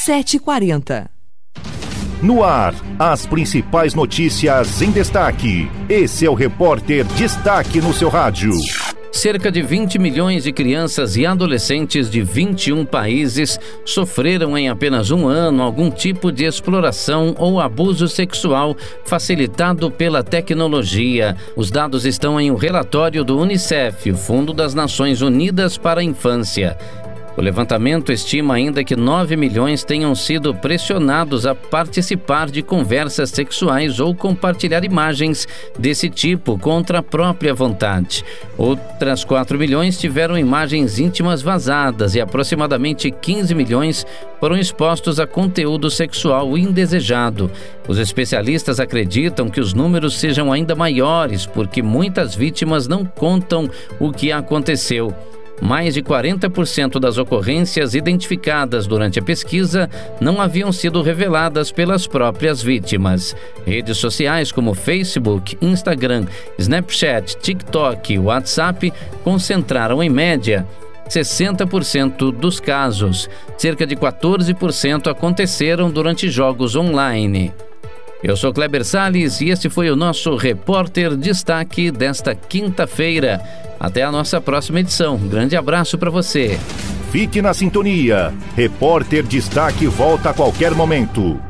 7h40. No ar, as principais notícias em destaque. Esse é o Repórter Destaque no seu rádio. Cerca de 20 milhões de crianças e adolescentes de 21 países sofreram em apenas um ano algum tipo de exploração ou abuso sexual facilitado pela tecnologia. Os dados estão em um relatório do UNICEF, o Fundo das Nações Unidas para a Infância. O levantamento estima ainda que 9 milhões tenham sido pressionados a participar de conversas sexuais ou compartilhar imagens desse tipo contra a própria vontade. Outras 4 milhões tiveram imagens íntimas vazadas e aproximadamente 15 milhões foram expostos a conteúdo sexual indesejado. Os especialistas acreditam que os números sejam ainda maiores porque muitas vítimas não contam o que aconteceu. Mais de 40% das ocorrências identificadas durante a pesquisa não haviam sido reveladas pelas próprias vítimas. Redes sociais como Facebook, Instagram, Snapchat, TikTok e WhatsApp concentraram, em média, 60% dos casos. Cerca de 14% aconteceram durante jogos online. Eu sou Kleber Salles e este foi o nosso Repórter Destaque desta quinta-feira. Até a nossa próxima edição. Um grande abraço para você. Fique na sintonia. Repórter Destaque volta a qualquer momento.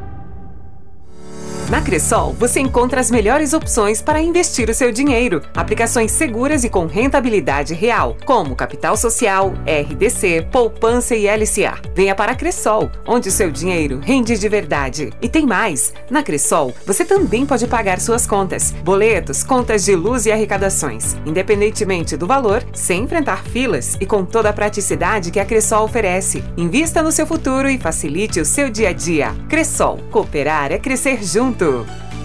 Na Cressol, você encontra as melhores opções para investir o seu dinheiro. Aplicações seguras e com rentabilidade real, como Capital Social, RDC, Poupança e LCA. Venha para a Cressol, onde o seu dinheiro rende de verdade. E tem mais! Na Cressol, você também pode pagar suas contas, boletos, contas de luz e arrecadações, independentemente do valor, sem enfrentar filas e com toda a praticidade que a Cressol oferece. Invista no seu futuro e facilite o seu dia a dia. Cressol, cooperar é crescer junto.